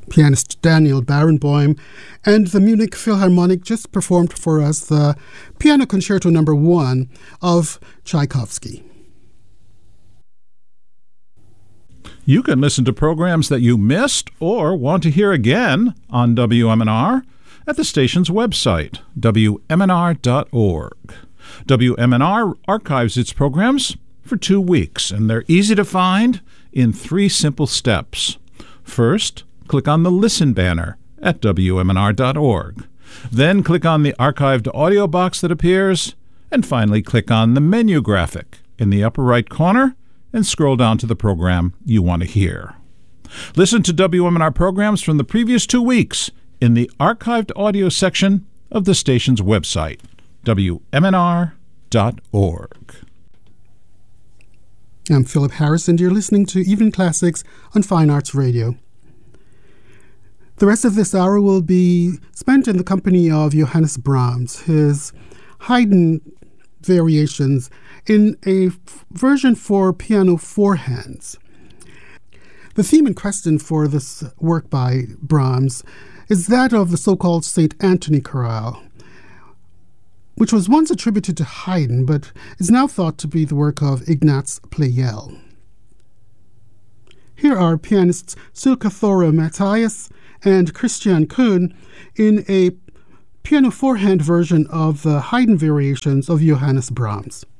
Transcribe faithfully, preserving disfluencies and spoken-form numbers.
pianist Daniel Barenboim, and the Munich Philharmonic just performed for us the Piano Concerto Number One of Tchaikovsky. You can listen to programs that you missed or want to hear again on W M N R at the station's website, W M N R dot org. W M N R archives its programs for two weeks, and they're easy to find in three simple steps. First, click on the Listen banner at W M N R dot org. Then click on the archived audio box that appears, and finally click on the menu graphic in the upper right corner and scroll down to the program you want to hear. Listen to W M N R programs from the previous two weeks in the archived audio section of the station's website, W M N R dot org. I'm Philip Harris, and you're listening to Evening Classics on Fine Arts Radio. The rest of this hour will be spent in the company of Johannes Brahms, his Haydn variations in a f- version for piano four hands. The theme in question for this work by Brahms is that of the so-called Saint Anthony chorale, which was once attributed to Haydn, but is now thought to be the work of Ignaz Pleyel. Here are pianists Silke Thora Matthias and Christian Kuhn in a piano four-hand version of the Haydn variations of Johannes Brahms.